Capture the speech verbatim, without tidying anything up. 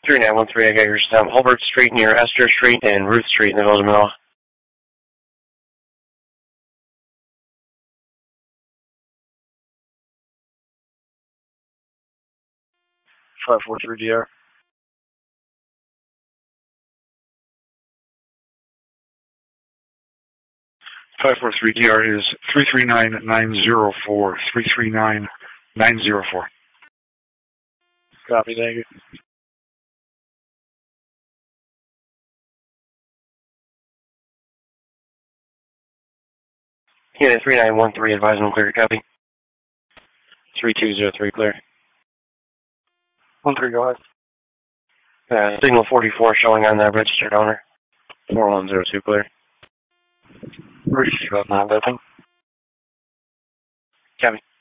three nine one three, I got your stamp. Hulbert Street near Esther Street and Ruth Street in the Village of Mill. five four three D R. five four three D R is three three nine nine zero four. three three nine nine zero four. Copy, thank you. Unit three nine one three, advisement clear, copy. three two zero three, clear. one three, go ahead. Uh, signal forty-four showing on the registered owner. four one zero two, clear. Reach about nine, I think. Copy.